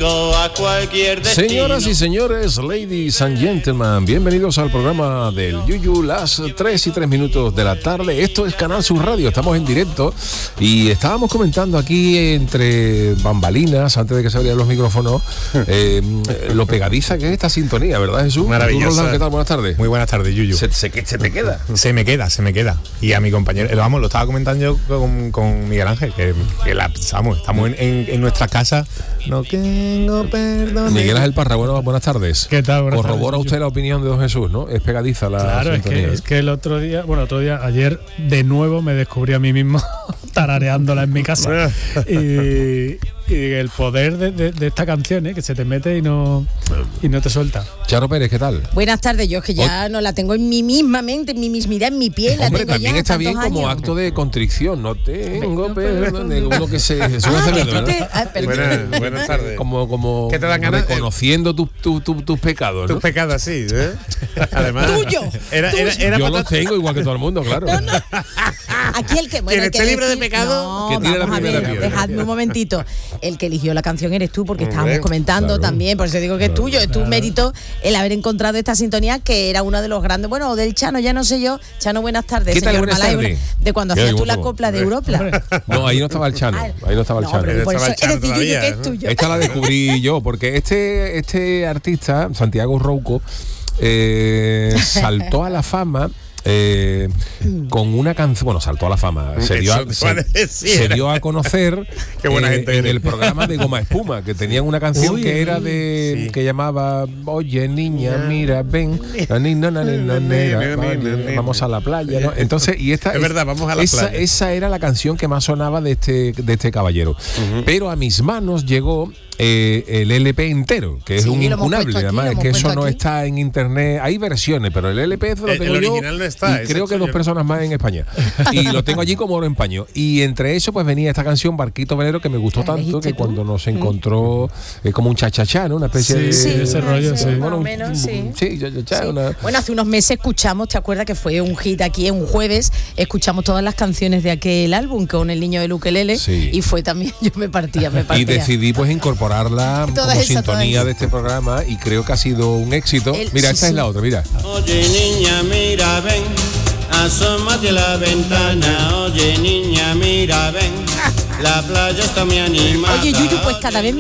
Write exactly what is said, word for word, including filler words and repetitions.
contigo a cualquier destino. Señoras y señores, ladies and gentlemen, bienvenidos al programa del Yuyu, las tres y tres minutos de la tarde. Esto es Canal Sur Radio, estamos en directo y estábamos comentando aquí entre bambalinas, antes de que se abrieran los micrófonos, eh, lo pegadiza que es esta sintonía, ¿verdad, Jesús? Maravillosa. ¿Qué tal? Buenas tardes. Muy buenas tardes, Yuyu. ¿Se, se, se te queda? Se me queda, se me queda. Y a mi compañero, vamos, lo estaba comentando yo con, con Miguel Ángel, que, que la, vamos, estamos en, en, en nuestra casa. No tengo perdón. Miguel Ángel Parra, bueno, buenas tardes. ¿Qué tal? Buenas Corrobora tardes, usted la opinión de don Jesús, ¿no? Es pegadiza la Claro, es sintonía. que, es que el otro día, bueno, otro día, ayer de nuevo me descubrí a mí mismo tarareándola en mi casa. y, y el poder de, de, de esta canción, ¿eh? Que se te mete y no, y no te suelta. Charo Pérez, ¿qué tal? Buenas tardes, yo es que ya no la tengo en mi misma mente, en mi mismidad, en mi piel. Hombre, la tengo también ya está bien tantos como años. acto de contrición. No tengo perdón de uno que se, se Ah, hace que ¿verdad? tú te- ah, perdón. Buenas, buenas tardes. Como, como ¿Qué te dan ganas? reconociendo tus tu, tu, tus pecados, ¿no? Tus pecados, sí, ¿eh? Además, Tuyo, Era, era, era Yo para los tengo igual que todo el mundo, claro. Aquí el que, bueno, Quien el que esté libre de decide- pecado, no, que tire la vamos a primera ver, piedra. dejadme un momentito. El que eligió la canción eres tú, porque Hombre, estábamos comentando claro. también, por eso digo que es Claro, tuyo, es tu mérito el haber encontrado esta sintonía que era uno de los grandes, bueno, del Chano, ya no sé yo. Chano, buenas tardes, ¿Qué tal? señor Buenas Malay, tardes. de cuando Ya, hacías tú ¿cómo? la copla de Europla. No, ahí no estaba el Chano. Ahí no estaba el No, Chano. pero por Estaba eso el he Chano decidido todavía, que es ¿no? tuyo. Esta la descubrí yo, porque este, este artista, Santiago Rouco, eh, saltó a la fama. Eh, con una canción, bueno, saltó a la fama, se dio a, Eso te se, iba a decir. se dio a conocer Qué buena eh, gente en eres. el programa de Goma Espuma, que tenían una canción Uy, que era de sí. que llamaba Oye niña, mira, ven, na, ni, na, na, ni, na, nera, va, vamos a la playa, ¿no? Entonces, y esta Es verdad, vamos a la esa, playa. esa era la canción que más sonaba de este, de este caballero. Uh-huh. Pero a mis manos llegó eh, el L P entero, que es Sí, un lo hemos incunable, puesto aquí, además, lo es hemos que eso puesto no aquí. está en internet, hay versiones, pero el L P lo El- tengo el yo original no está, y ese creo es que tuyo. dos personas más en España. Y lo tengo allí como oro en paño. Y entre eso pues venía esta canción Barquito Velero que me gustó ¿La tanto elegiste que tú? cuando nos encontró eh, como un chachachá, ¿no? Una especie Sí, de sí, ese rollo, sí. más o un- menos, sí. Sí, chachachá, Sí. una- Bueno, hace unos meses escuchamos, ¿te acuerdas que fue un hit aquí en un jueves? Escuchamos todas las canciones de aquel álbum con el niño del ukelele Sí. y fue también, yo me partía, me partía. Y decidí pues incorporarla Todas como esas, sintonía todas esas. de este programa y creo que ha sido un éxito. El- Mira, sí, esta sí. es la otra, mira. Oye niña, mira, ven, asómate a la ventana. Oye niña, mira, ven, la playa está muy animada. Oye, Yuyu, pues cada vez me